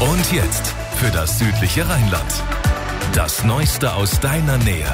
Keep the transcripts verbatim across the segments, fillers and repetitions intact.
Und jetzt für das südliche Rheinland. Das Neueste aus deiner Nähe.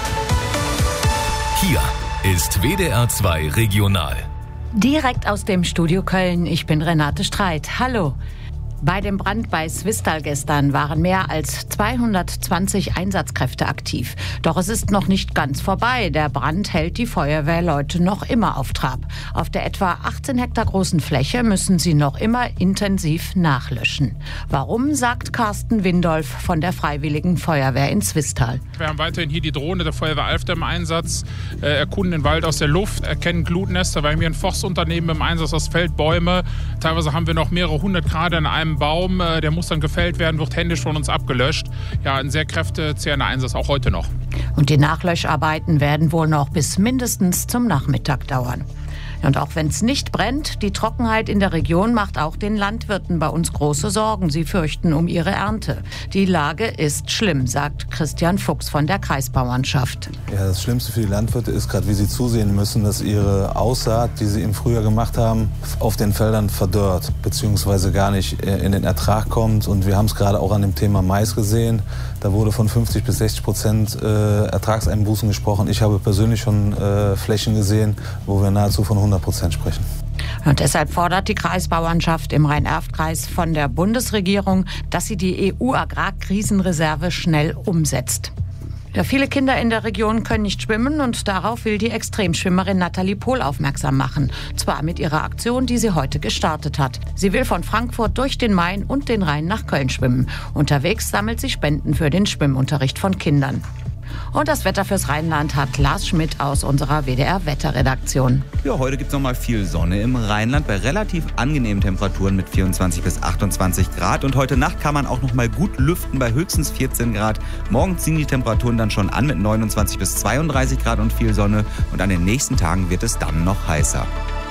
Hier ist W D R zwei Regional. Direkt aus dem Studio Köln, ich bin Renate Streit. Hallo. Bei dem Brand bei Swisttal gestern waren mehr als zweihundertzwanzig Einsatzkräfte aktiv. Doch es ist noch nicht ganz vorbei. Der Brand hält die Feuerwehrleute noch immer auf Trab. Auf der etwa achtzehn Hektar großen Fläche müssen sie noch immer intensiv nachlöschen. Warum, sagt Carsten Windolf von der Freiwilligen Feuerwehr in Swisttal. Wir haben weiterhin hier die Drohne der Feuerwehr Alfter im Einsatz, äh, erkunden den Wald aus der Luft, erkennen Glutnester. Wir haben hier ein Forstunternehmen im Einsatz, das fällt Bäume. Teilweise haben wir noch mehrere hundert Grad an einem Baum, der muss dann gefällt werden, wird händisch von uns abgelöscht. Ja, ein sehr kräftezehrender Einsatz, auch heute noch. Und die Nachlöscharbeiten werden wohl noch bis mindestens zum Nachmittag dauern. Und auch wenn es nicht brennt, die Trockenheit in der Region macht auch den Landwirten bei uns große Sorgen. Sie fürchten um ihre Ernte. Die Lage ist schlimm, sagt Christian Fuchs von der Kreisbauernschaft. Ja, das Schlimmste für die Landwirte ist gerade, wie sie zusehen müssen, dass ihre Aussaat, die sie im Frühjahr gemacht haben, auf den Feldern verdorrt, beziehungsweise gar nicht in den Ertrag kommt. Und wir haben es gerade auch an dem Thema Mais gesehen. Da wurde von fünfzig bis sechzig Prozent äh, Ertragseinbußen gesprochen. Ich habe persönlich schon äh, Flächen gesehen, wo wir nahezu von hundert Prozent sprechen. Und deshalb fordert die Kreisbauernschaft im Rhein-Erft-Kreis von der Bundesregierung, dass sie die E U-Agrarkrisenreserve schnell umsetzt. Ja, viele Kinder in der Region können nicht schwimmen und darauf will die Extremschwimmerin Nathalie Pohl aufmerksam machen. Zwar mit ihrer Aktion, die sie heute gestartet hat. Sie will von Frankfurt durch den Main und den Rhein nach Köln schwimmen. Unterwegs sammelt sie Spenden für den Schwimmunterricht von Kindern. Und das Wetter fürs Rheinland hat Lars Schmidt aus unserer W D R-Wetterredaktion. Ja, heute gibt es noch mal viel Sonne im Rheinland bei relativ angenehmen Temperaturen mit vierundzwanzig bis achtundzwanzig Grad. Und heute Nacht kann man auch noch mal gut lüften bei höchstens vierzehn Grad. Morgen ziehen die Temperaturen dann schon an mit neunundzwanzig bis zweiunddreißig Grad und viel Sonne. Und an den nächsten Tagen wird es dann noch heißer.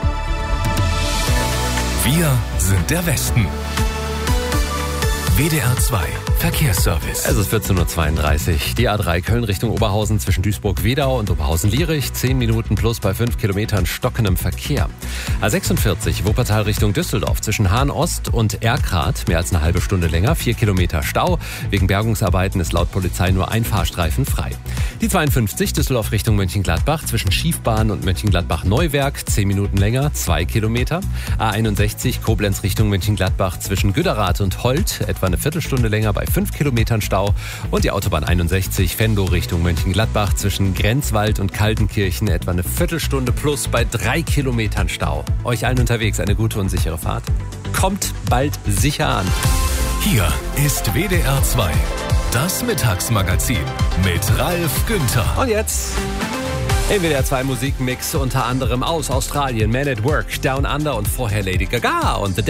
Wir sind der Westen. W D R zwei Verkehrsservice. Es ist vierzehn Uhr zweiunddreißig. Die A drei Köln Richtung Oberhausen zwischen Duisburg-Wedau und Oberhausen-Lierich. zehn Minuten plus bei fünf Kilometern stockendem Verkehr. A sechsundvierzig Wuppertal Richtung Düsseldorf zwischen Hahn-Ost und Erkrath. Mehr als eine halbe Stunde länger. vier Kilometer Stau. Wegen Bergungsarbeiten ist laut Polizei nur ein Fahrstreifen frei. Die zweiundfünfzig Düsseldorf Richtung Mönchengladbach zwischen Schiefbahn und Mönchengladbach-Neuwerk. zehn Minuten länger. zwei Kilometer. A einundsechzig Koblenz Richtung Mönchengladbach zwischen Güderath und Holt. Etwa eine Viertelstunde länger bei fünf Kilometern Stau. Und die Autobahn einundsechzig Venlo Richtung Mönchengladbach zwischen Grenzwald und Kaltenkirchen etwa eine Viertelstunde plus bei drei Kilometern Stau. Euch allen unterwegs eine gute und sichere Fahrt. Kommt bald sicher an. Hier ist W D R zwei, das Mittagsmagazin mit Ralf Günther. Und jetzt im W D R zwei Musikmix unter anderem aus Australien, Man at Work, Down Under und vorher Lady Gaga und The